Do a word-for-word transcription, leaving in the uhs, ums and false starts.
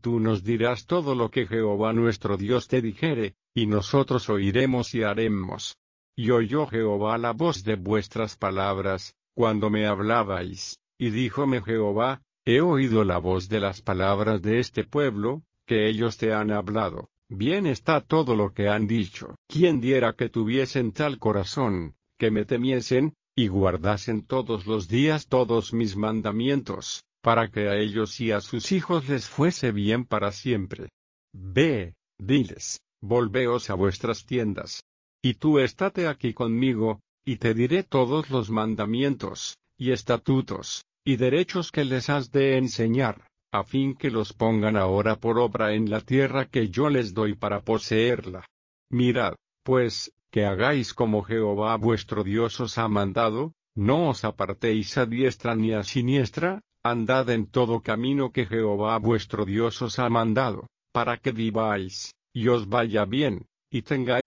tú nos dirás todo lo que Jehová nuestro Dios te dijere, y nosotros oiremos y haremos. Y oyó Jehová la voz de vuestras palabras, cuando me hablabais, y díjome Jehová, he oído la voz de las palabras de este pueblo, que ellos te han hablado. Bien está todo lo que han dicho. ¿Quién diera que tuviesen tal corazón, que me temiesen, y guardasen todos los días todos mis mandamientos, para que a ellos y a sus hijos les fuese bien para siempre? Ve, diles, volveos a vuestras tiendas. Y tú estate aquí conmigo, y te diré todos los mandamientos, y estatutos, y derechos que les has de enseñar, a fin que los pongan ahora por obra en la tierra que yo les doy para poseerla. Mirad, pues, que hagáis como Jehová vuestro Dios os ha mandado, no os apartéis a diestra ni a siniestra, andad en todo camino que Jehová vuestro Dios os ha mandado, para que viváis, y os vaya bien, y tengáis